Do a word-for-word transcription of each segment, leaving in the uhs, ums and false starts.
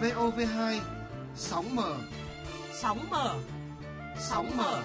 vê o vê hai, sóng mở. Sóng mở. Sóng mở.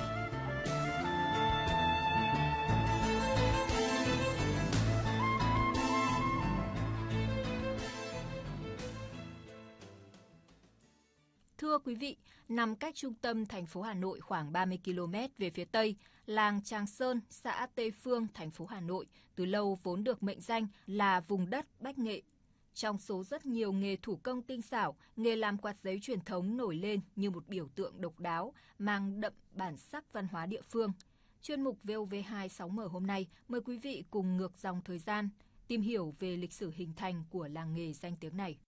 Thưa quý vị, nằm cách trung tâm thành phố Hà Nội khoảng ba mươi ki lô mét về phía Tây, làng Tràng Sơn, xã Tây Phương, thành phố Hà Nội từ lâu vốn được mệnh danh là vùng đất bách nghệ. Trong số rất nhiều nghề thủ công tinh xảo, nghề làm quạt giấy truyền thống nổi lên như một biểu tượng độc đáo, mang đậm bản sắc văn hóa địa phương. Chuyên mục vê o vê hai Sóng Mở hôm nay mời quý vị cùng ngược dòng thời gian, tìm hiểu về lịch sử hình thành của làng nghề danh tiếng này.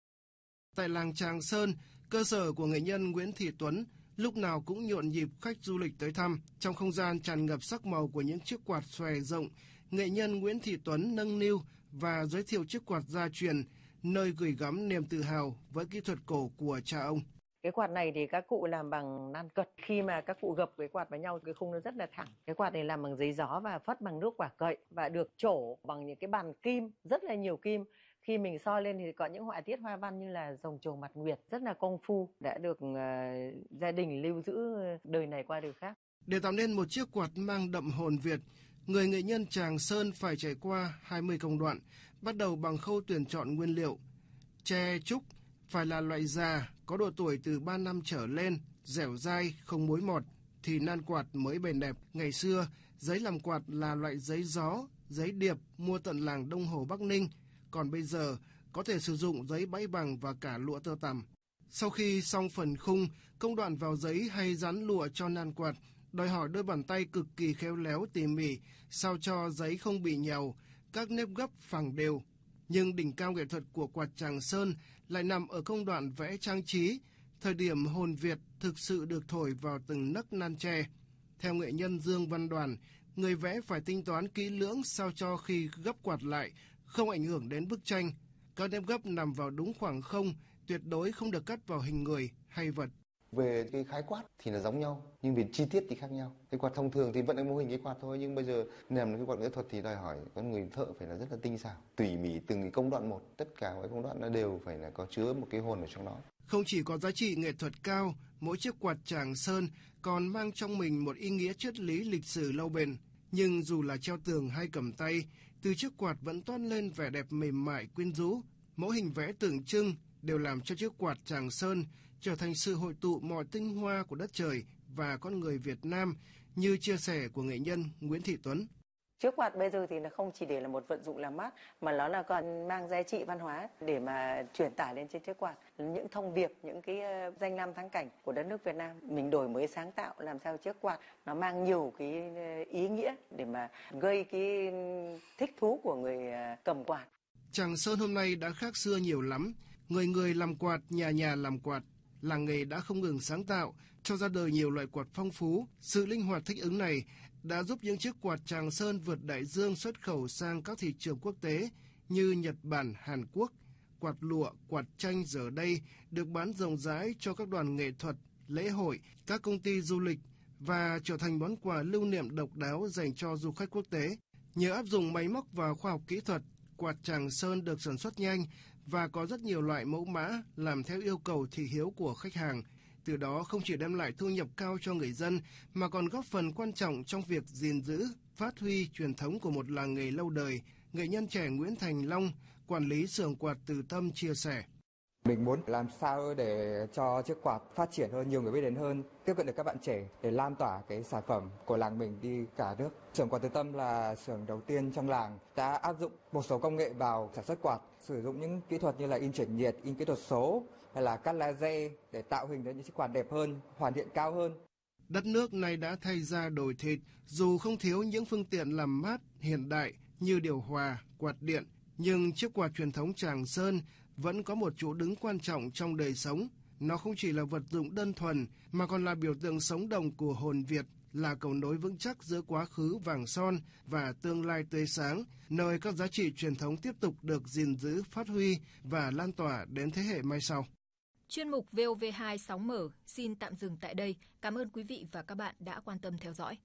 Tại làng Tràng Sơn, cơ sở của nghệ nhân Nguyễn Thị Tuấn lúc nào cũng nhộn nhịp khách du lịch tới thăm. Trong không gian tràn ngập sắc màu của những chiếc quạt xòe rộng, nghệ nhân Nguyễn Thị Tuấn nâng niu và giới thiệu chiếc quạt gia truyền, nơi gửi gắm niềm tự hào với kỹ thuật cổ của cha ông. Cái quạt này thì các cụ làm bằng nan cật. Khi mà các cụ gập cái quạt với nhau, cái khung nó rất là thẳng. Cái quạt này làm bằng giấy gió và phất bằng nước quả cậy và được trổ bằng những cái bàn kim, rất là nhiều kim. Khi mình soi lên thì có những họa tiết hoa văn như là rồng trầu mặt nguyệt, rất là công phu, đã được uh, gia đình lưu giữ đời này qua đời khác. Để tạo nên một chiếc quạt mang đậm hồn Việt, người nghệ nhân Tràng Sơn phải trải qua hai mươi công đoạn, bắt đầu bằng khâu tuyển chọn nguyên liệu. Tre trúc phải là loại già, có độ tuổi từ ba năm trở lên, dẻo dai, không mối mọt, thì nan quạt mới bền đẹp. Ngày xưa, giấy làm quạt là loại giấy gió, giấy điệp mua tận làng Đông Hồ Bắc Ninh, còn bây giờ có thể sử dụng giấy bãi bằng và cả lụa tơ tằm. Sau khi xong phần khung, công đoạn vào giấy hay dán lụa cho nan quạt đòi hỏi đôi bàn tay cực kỳ khéo léo tỉ mỉ, sao cho giấy không bị nhàu, các nếp gấp phẳng đều. Nhưng đỉnh cao nghệ thuật của quạt Tràng Sơn lại nằm ở công đoạn vẽ trang trí, thời điểm hồn Việt thực sự được thổi vào từng nấc nan tre. Theo nghệ nhân Dương Văn Đoàn, người vẽ phải tính toán kỹ lưỡng sao cho khi gấp quạt lại không ảnh hưởng đến bức tranh. Các nếp gấp nằm vào đúng khoảng không, tuyệt đối không được cắt vào hình người hay vật. Về cái khái quát thì là giống nhau, nhưng về chi tiết thì khác nhau. Cái quạt thông thường thì vẫn là mô hình cái quạt thôi, nhưng bây giờ làm cái quạt nghệ thuật thì đòi hỏi con người thợ phải là rất là tinh xảo, tỉ mỉ từng cái công đoạn một, tất cả các công đoạn nó đều phải là có chứa một cái hồn ở trong đó. Không chỉ có giá trị nghệ thuật cao, mỗi chiếc quạt Tràng Sơn còn mang trong mình một ý nghĩa triết lý lịch sử lâu bền. Nhưng dù là treo tường hay cầm tay, từ chiếc quạt vẫn toát lên vẻ đẹp mềm mại quyến rũ. Mỗi hình vẽ tượng trưng đều làm cho chiếc quạt Tràng Sơn trở thành sự hội tụ mọi tinh hoa của đất trời và con người Việt Nam, như chia sẻ của nghệ nhân Nguyễn Thị Tuấn. Chiếc quạt bây giờ thì nó không chỉ để là một vận dụng làm mát, mà nó là còn mang giá trị văn hóa để mà truyền tải lên trên chiếc quạt. Những thông điệp, những cái danh lam thắng cảnh của đất nước Việt Nam, mình đổi mới sáng tạo làm sao chiếc quạt nó mang nhiều cái ý nghĩa để mà gây cái thích thú của người cầm quạt. Tràng Sơn hôm nay đã khác xưa nhiều lắm. Người người làm quạt, nhà nhà làm quạt. Làng nghề đã không ngừng sáng tạo, cho ra đời nhiều loại quạt phong phú. Sự linh hoạt thích ứng này đã giúp những chiếc quạt Tràng Sơn vượt đại dương xuất khẩu sang các thị trường quốc tế như Nhật Bản, Hàn Quốc. Quạt lụa, quạt tranh giờ đây được bán rộng rãi cho các đoàn nghệ thuật, lễ hội, các công ty du lịch và trở thành món quà lưu niệm độc đáo dành cho du khách quốc tế. Nhờ áp dụng máy móc và khoa học kỹ thuật, quạt Tràng Sơn được sản xuất nhanh và có rất nhiều loại mẫu mã làm theo yêu cầu thị hiếu của khách hàng. Từ đó không chỉ đem lại thu nhập cao cho người dân mà còn góp phần quan trọng trong việc gìn giữ, phát huy truyền thống của một làng nghề lâu đời. Nghệ nhân trẻ Nguyễn Thành Long, quản lý xưởng quạt Từ Tâm chia sẻ. Mình muốn làm sao để cho chiếc quạt phát triển hơn, nhiều người biết đến hơn, tiếp cận được các bạn trẻ để lan tỏa cái sản phẩm của làng mình đi cả nước. Xưởng quạt Từ Tâm là xưởng đầu tiên trong làng đã áp dụng một số công nghệ vào sản xuất quạt, sử dụng những kỹ thuật như là in chuyển nhiệt, in kỹ thuật số hay là cắt laser để tạo hình đến những chiếc quạt đẹp hơn, hoàn thiện cao hơn. Đất nước này đã thay ra đổi thịt, dù không thiếu những phương tiện làm mát hiện đại như điều hòa, quạt điện, nhưng chiếc quạt truyền thống Tràng Sơn vẫn có một chỗ đứng quan trọng trong đời sống. Nó không chỉ là vật dụng đơn thuần, mà còn là biểu tượng sống động của hồn Việt, là cầu nối vững chắc giữa quá khứ vàng son và tương lai tươi sáng, nơi các giá trị truyền thống tiếp tục được gìn giữ, phát huy và lan tỏa đến thế hệ mai sau. Chuyên mục vê o vê hai Sóng Mở xin tạm dừng tại đây. Cảm ơn quý vị và các bạn đã quan tâm theo dõi.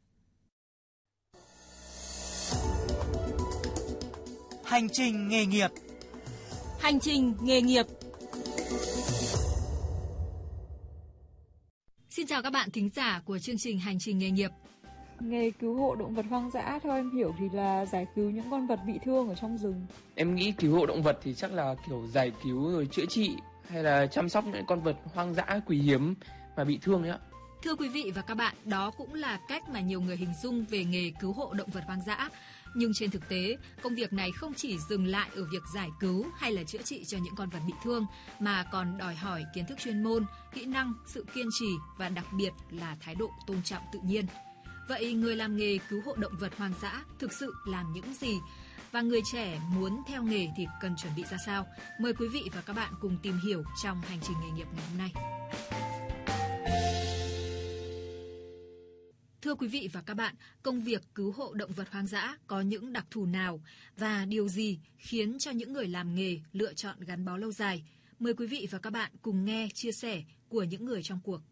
Hành trình nghề nghiệp. Hành trình nghề nghiệp. Xin chào các bạn thính giả của chương trình Hành trình nghề nghiệp. Nghề cứu hộ động vật hoang dã theo em hiểu thì là giải cứu những con vật bị thương ở trong rừng. Em nghĩ cứu hộ động vật thì chắc là kiểu giải cứu rồi chữa trị hay là chăm sóc những con vật hoang dã quý hiếm mà bị thương đấy ạ. Thưa quý vị và các bạn, đó cũng là cách mà nhiều người hình dung về nghề cứu hộ động vật hoang dã. Nhưng trên thực tế, công việc này không chỉ dừng lại ở việc giải cứu hay là chữa trị cho những con vật bị thương, mà còn đòi hỏi kiến thức chuyên môn, kỹ năng, sự kiên trì và đặc biệt là thái độ tôn trọng tự nhiên. Vậy người làm nghề cứu hộ động vật hoang dã thực sự làm những gì? Và người trẻ muốn theo nghề thì cần chuẩn bị ra sao? Mời quý vị và các bạn cùng tìm hiểu trong hành trình nghề nghiệp ngày hôm nay. Thưa quý vị và các bạn, công việc cứu hộ động vật hoang dã có những đặc thù nào và điều gì khiến cho những người làm nghề lựa chọn gắn bó lâu dài? Mời quý vị và các bạn cùng nghe chia sẻ của những người trong cuộc.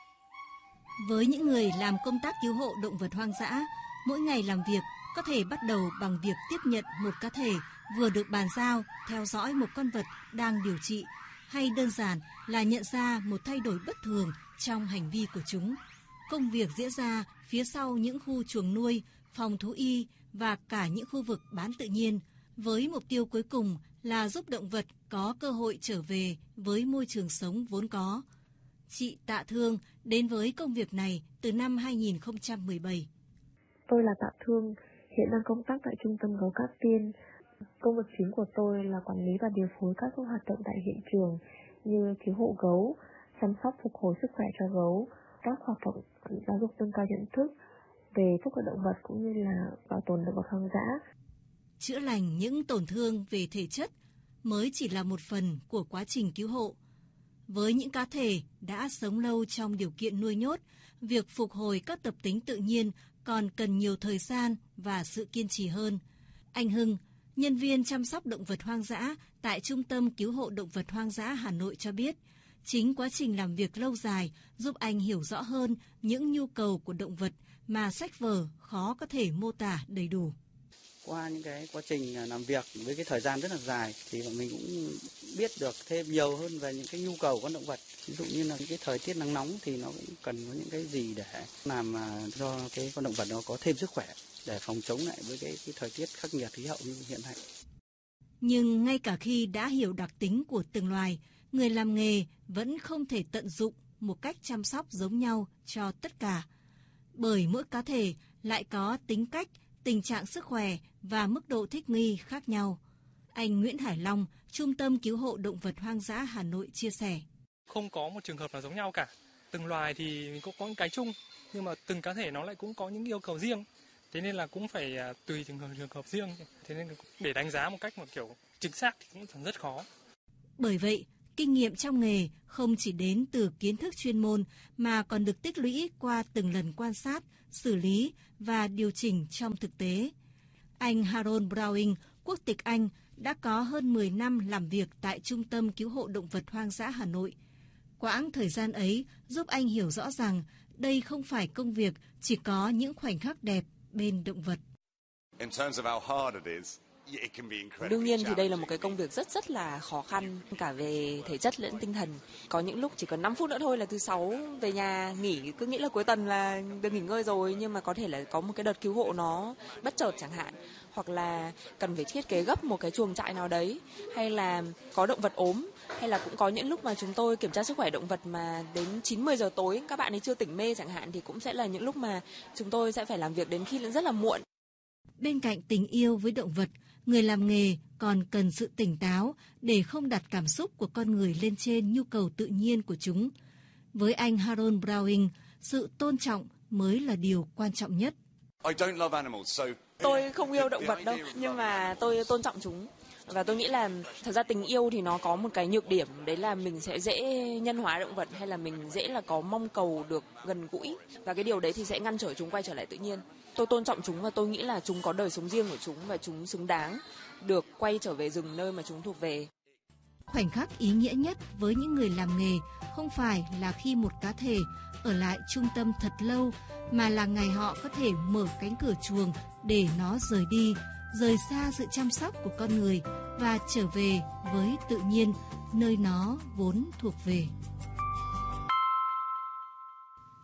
Với những người làm công tác cứu hộ động vật hoang dã, mỗi ngày làm việc có thể bắt đầu bằng việc tiếp nhận một cá thể vừa được bàn giao, theo dõi một con vật đang điều trị, hay đơn giản là nhận ra một thay đổi bất thường trong hành vi của chúng. Công việc diễn ra phía sau những khu chuồng nuôi, phòng thú y và cả những khu vực bán tự nhiên, với mục tiêu cuối cùng là giúp động vật có cơ hội trở về với môi trường sống vốn có. Chị Tạ Thương đến với công việc này từ năm hai nghìn không trăm mười bảy. Tôi là Tạ Thương, hiện đang công tác tại Trung tâm Gấu Cát Tiên. Công việc chính của tôi là quản lý và điều phối các hoạt động tại hiện trường như cứu hộ gấu, chăm sóc phục hồi sức khỏe cho gấu, các hoạt động giáo dục nâng cao nhận thức về phúc lợi động vật cũng như là bảo tồn động vật hoang dã. Chữa lành những tổn thương về thể chất mới chỉ là một phần của quá trình cứu hộ. Với những cá thể đã sống lâu trong điều kiện nuôi nhốt, việc phục hồi các tập tính tự nhiên còn cần nhiều thời gian và sự kiên trì hơn. Anh Hưng, nhân viên chăm sóc động vật hoang dã tại Trung tâm Cứu hộ Động vật Hoang dã Hà Nội cho biết, chính quá trình làm việc lâu dài giúp anh hiểu rõ hơn những nhu cầu của động vật mà sách vở khó có thể mô tả đầy đủ. Qua những cái quá trình làm việc với cái thời gian rất là dài thì mình cũng biết được thêm nhiều hơn về những cái nhu cầu của con động vật. Ví dụ như là những cái thời tiết nắng nóng thì nó cũng cần có những cái gì để làm cho cái con động vật nó có thêm sức khỏe để phòng chống lại với cái, cái thời tiết khắc nghiệt khí hậu như hiện nay. Nhưng ngay cả khi đã hiểu đặc tính của từng loài, người làm nghề vẫn không thể tận dụng một cách chăm sóc giống nhau cho tất cả. Bởi mỗi cá thể lại có tính cách, tình trạng sức khỏe và mức độ thích nghi khác nhau. Anh Nguyễn Hải Long, Trung tâm Cứu hộ Động vật Hoang dã Hà Nội chia sẻ. Không có một trường hợp nào giống nhau cả. Từng loài thì mình cũng có những cái chung, nhưng mà từng cá thể nó lại cũng có những yêu cầu riêng. Thế nên là cũng phải tùy trường hợp, trường hợp riêng. Thế nên để đánh giá một cách một kiểu chính xác thì cũng rất khó. Bởi vậy, kinh nghiệm trong nghề không chỉ đến từ kiến thức chuyên môn mà còn được tích lũy qua từng lần quan sát, xử lý và điều chỉnh trong thực tế. Anh Harold Browning, quốc tịch Anh, đã có hơn mười năm làm việc tại Trung tâm Cứu hộ Động vật Hoang dã Hà Nội. Quãng thời gian ấy giúp anh hiểu rõ rằng đây không phải công việc chỉ có những khoảnh khắc đẹp bên động vật. Đương nhiên thì đây là một cái công việc rất rất là khó khăn cả về thể chất lẫn tinh thần. Có những lúc chỉ cần năm phút nữa thôi là thứ sáu về nhà nghỉ, cứ nghĩ là cuối tuần là được nghỉ ngơi rồi, nhưng mà có thể là có một cái đợt cứu hộ nó bất chợt chẳng hạn, hoặc là cần phải thiết kế gấp một cái chuồng trại nào đấy, hay là có động vật ốm, hay là cũng có những lúc mà chúng tôi kiểm tra sức khỏe động vật mà đến chín mười giờ tối các bạn ấy chưa tỉnh mê chẳng hạn, thì cũng sẽ là những lúc mà chúng tôi sẽ phải làm việc đến khi rất là muộn. Bên cạnh tình yêu với động vật, người làm nghề còn cần sự tỉnh táo để không đặt cảm xúc của con người lên trên nhu cầu tự nhiên của chúng. Với anh Harold Browning, sự tôn trọng mới là điều quan trọng nhất. Tôi không yêu động vật đâu, nhưng mà tôi tôn trọng chúng. Và tôi nghĩ là thật ra tình yêu thì nó có một cái nhược điểm, đấy là mình sẽ dễ nhân hóa động vật, hay là mình dễ là có mong cầu được gần gũi. Và cái điều đấy thì sẽ ngăn trở chúng quay trở lại tự nhiên. Tôi tôn trọng chúng và tôi nghĩ là chúng có đời sống riêng của chúng và chúng xứng đáng được quay trở về rừng nơi mà chúng thuộc về. Khoảnh khắc ý nghĩa nhất với những người làm nghề không phải là khi một cá thể ở lại trung tâm thật lâu, mà là ngày họ có thể mở cánh cửa chuồng để nó rời đi, rời xa sự chăm sóc của con người và trở về với tự nhiên, nơi nó vốn thuộc về.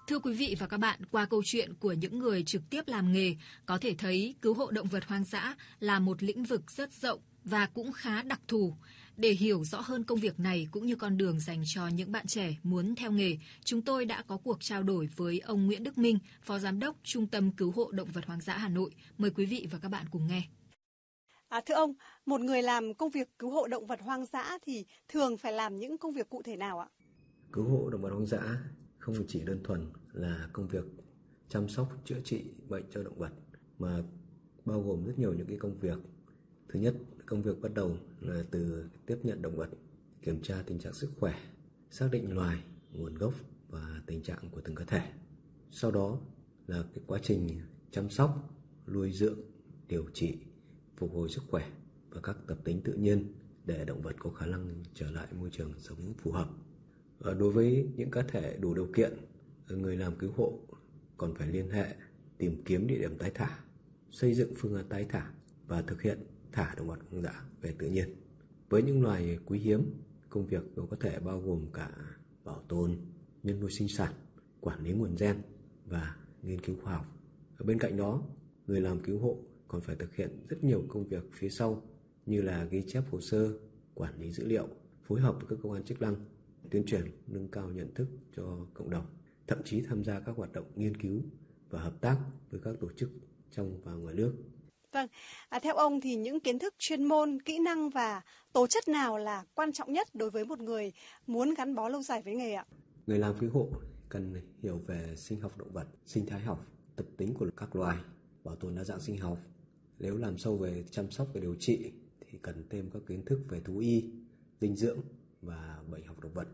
Thưa quý vị và các bạn, qua câu chuyện của những người trực tiếp làm nghề, có thể thấy cứu hộ động vật hoang dã là một lĩnh vực rất rộng và cũng khá đặc thù. Để hiểu rõ hơn công việc này cũng như con đường dành cho những bạn trẻ muốn theo nghề, chúng tôi đã có cuộc trao đổi với ông Nguyễn Đức Minh, Phó Giám đốc Trung tâm Cứu hộ Động vật Hoang dã Hà Nội. Mời quý vị và các bạn cùng nghe. À, thưa ông, một người làm công việc cứu hộ động vật hoang dã thì thường phải làm những công việc cụ thể nào ạ? Cứu hộ động vật hoang dã không chỉ đơn thuần là công việc chăm sóc, chữa trị bệnh cho động vật, mà bao gồm rất nhiều những cái công việc. Thứ nhất, công việc bắt đầu là từ tiếp nhận động vật, kiểm tra tình trạng sức khỏe, xác định loài, nguồn gốc và tình trạng của từng cá thể. Sau đó là cái quá trình chăm sóc, nuôi dưỡng, điều trị, phục hồi sức khỏe và các tập tính tự nhiên để động vật có khả năng trở lại môi trường sống phù hợp. Ở đối với những cá thể đủ điều kiện, người làm cứu hộ còn phải liên hệ, tìm kiếm địa điểm tái thả, xây dựng phương án tái thả và thực hiện thả động vật hoang dã về tự nhiên. Với những loài quý hiếm, công việc có thể bao gồm cả bảo tồn, nhân nuôi sinh sản, quản lý nguồn gen và nghiên cứu khoa học. Ở bên cạnh đó, người làm cứu hộ còn phải thực hiện rất nhiều công việc phía sau như là ghi chép hồ sơ, quản lý dữ liệu, phối hợp với các cơ quan chức năng, tuyên truyền, nâng cao nhận thức cho cộng đồng, thậm chí tham gia các hoạt động nghiên cứu và hợp tác với các tổ chức trong và ngoài nước. Vâng, à, theo ông thì những kiến thức chuyên môn, kỹ năng và tố chất nào là quan trọng nhất đối với một người muốn gắn bó lâu dài với nghề ạ? Người làm cứu hộ cần hiểu về sinh học động vật, sinh thái học, tập tính của các loài, bảo tồn đa dạng sinh học. Nếu làm sâu về chăm sóc và điều trị thì cần thêm các kiến thức về thú y, dinh dưỡng và bệnh học động vật.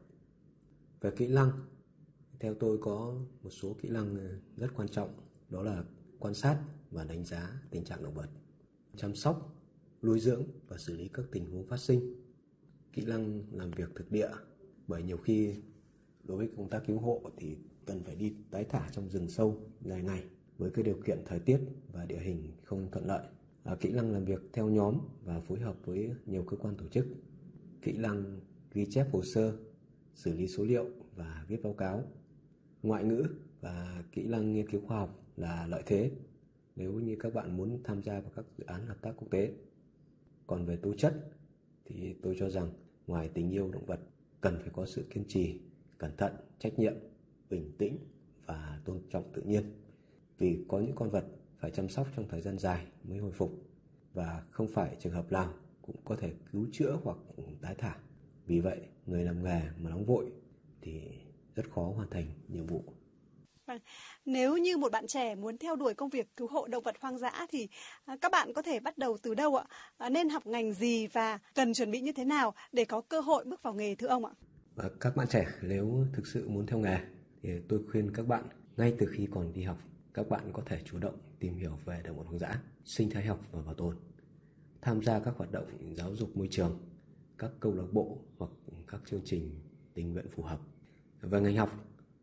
Về kỹ năng, theo tôi có một số kỹ năng rất quan trọng, đó là quan sát và đánh giá tình trạng động vật, chăm sóc, nuôi dưỡng và xử lý các tình huống phát sinh, kỹ năng làm việc thực địa, bởi nhiều khi đối với công tác cứu hộ thì cần phải đi tái thả trong rừng sâu dài ngày với cái điều kiện thời tiết và địa hình không thuận lợi. À, kỹ năng làm việc theo nhóm và phối hợp với nhiều cơ quan tổ chức, kỹ năng ghi chép hồ sơ, xử lý số liệu và viết báo cáo, ngoại ngữ và kỹ năng nghiên cứu khoa học là lợi thế nếu như các bạn muốn tham gia vào các dự án hợp tác quốc tế. Còn về tố chất thì tôi cho rằng ngoài tình yêu động vật cần phải có sự kiên trì, cẩn thận, trách nhiệm, bình tĩnh và tôn trọng tự nhiên. Vì có những con vật phải chăm sóc trong thời gian dài mới hồi phục và không phải trường hợp nào cũng có thể cứu chữa hoặc tái thả. Vì vậy, người làm nghề mà nóng vội thì rất khó hoàn thành nhiệm vụ. Vâng. Nếu như một bạn trẻ muốn theo đuổi công việc cứu hộ động vật hoang dã thì các bạn có thể bắt đầu từ đâu ạ? Nên học ngành gì và cần chuẩn bị như thế nào để có cơ hội bước vào nghề thưa ông ạ? Và các bạn trẻ nếu thực sự muốn theo nghề thì tôi khuyên các bạn ngay từ khi còn đi học, các bạn có thể chủ động tìm hiểu về động vật hoang dã, sinh thái học và bảo tồn, tham gia các hoạt động giáo dục môi trường, các câu lạc bộ hoặc các chương trình tình nguyện phù hợp. Về ngành học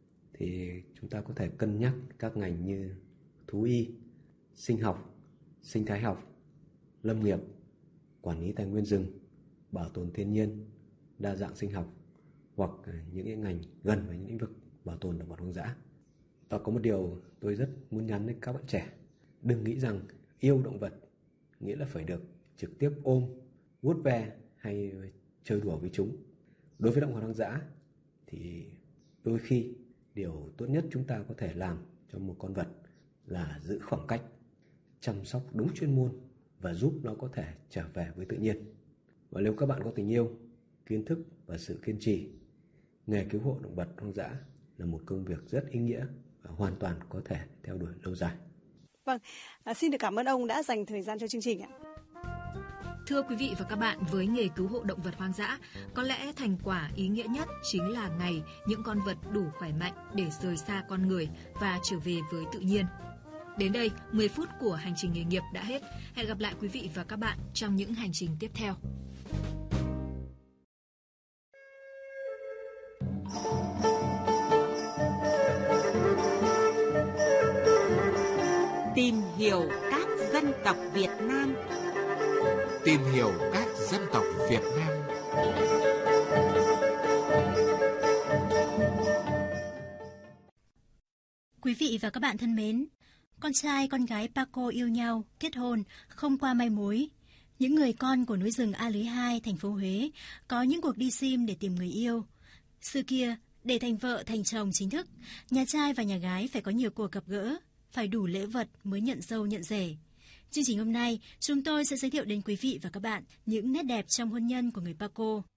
thì chúng ta có thể cân nhắc các ngành như thú y, sinh học, sinh thái học, lâm nghiệp, quản lý tài nguyên rừng, bảo tồn thiên nhiên, đa dạng sinh học hoặc những ngành gần với những lĩnh vực bảo tồn động vật hoang dã. Và có một điều tôi rất muốn nhắn đến các bạn trẻ, đừng nghĩ rằng yêu động vật nghĩa là phải được trực tiếp ôm, vuốt ve hay chơi đùa với chúng. Đối với động vật hoang dã thì đôi khi điều tốt nhất chúng ta có thể làm cho một con vật là giữ khoảng cách, chăm sóc đúng chuyên môn và giúp nó có thể trở về với tự nhiên. Và nếu các bạn có tình yêu, kiến thức và sự kiên trì, nghề cứu hộ động vật hoang dã là một công việc rất ý nghĩa và hoàn toàn có thể theo đuổi lâu dài. Vâng, à, xin được cảm ơn ông đã dành thời gian cho chương trình ạ. Thưa quý vị và các bạn, với nghề cứu hộ động vật hoang dã, có lẽ thành quả ý nghĩa nhất chính là ngày những con vật đủ khỏe mạnh để rời xa con người và trở về với tự nhiên. Đến đây, mười phút của hành trình nghề nghiệp đã hết. Hẹn gặp lại quý vị và các bạn trong những hành trình tiếp theo. Tìm hiểu các dân tộc Việt Nam. Tìm hiểu các dân tộc Việt Nam. Quý vị và các bạn thân mến, con trai con gái Paco yêu nhau, kết hôn, không qua mai mối. Những người con của núi rừng A Lưới hai, thành phố Huế có những cuộc đi sim để tìm người yêu. Xưa kia, để thành vợ thành chồng chính thức, nhà trai và nhà gái phải có nhiều cuộc gặp gỡ, phải đủ lễ vật mới nhận dâu nhận rể. Chương trình hôm nay, chúng tôi sẽ giới thiệu đến quý vị và các bạn những nét đẹp trong hôn nhân của người Paco.